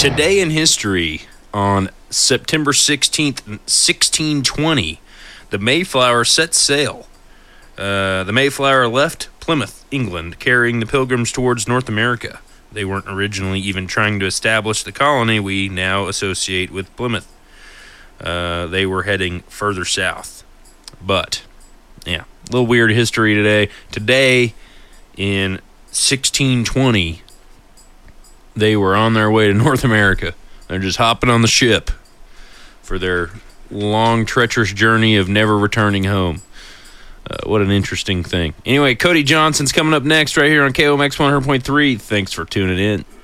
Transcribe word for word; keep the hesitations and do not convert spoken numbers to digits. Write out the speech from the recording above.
Today in history, on September sixteenth, sixteen twenty, the Mayflower set sail. Uh, the Mayflower left Plymouth, England, carrying the Pilgrims towards North America. They weren't originally even trying to establish the colony we now associate with Plymouth. Uh, they were heading further south. But, yeah, a little weird history today. Today, in sixteen twenty, they were on their way to North America. They're just hopping on the ship for their long, treacherous journey of never returning home. Uh, what an interesting thing. Anyway, Cody Johnson's coming up next right here on K O M X one hundred point three. Thanks for tuning in.